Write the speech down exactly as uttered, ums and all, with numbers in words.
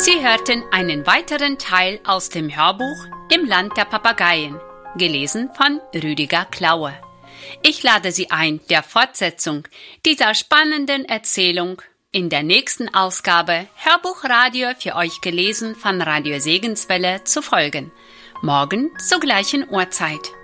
Sie hörten einen weiteren Teil aus dem Hörbuch Im Land der Papageien, gelesen von Rüdiger Klaue. Ich lade Sie ein, der Fortsetzung dieser spannenden Erzählung in der nächsten Ausgabe Hörbuchradio für euch gelesen von Radio Segenswelle zu folgen. Morgen zur gleichen Uhrzeit.